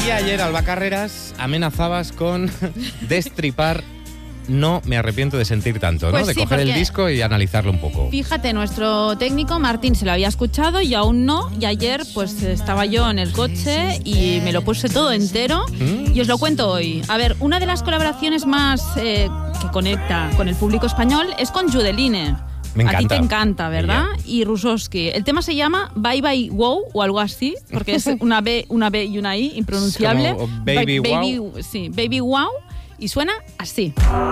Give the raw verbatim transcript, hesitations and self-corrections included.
Y ayer, Alba Carreras, amenazabas con destripar No me arrepiento de sentir tanto, ¿no? Pues de sí, coger el porque, disco y analizarlo un poco. Fíjate, nuestro técnico Martín se lo había escuchado y aún no. Y ayer pues estaba yo en el coche y me lo puse todo entero ¿Mm? y os lo cuento hoy. A ver, una de las colaboraciones más eh, que conecta con el público español es con Judeline. Me encanta. A ti te encanta, ¿verdad? Ella. Y Rusowski. El tema se llama Bye Bye Wow o algo así, porque es una B, una B y una I impronunciable. Es como Baby Ba- Wow. Baby, sí, Baby Wow. Y suena así.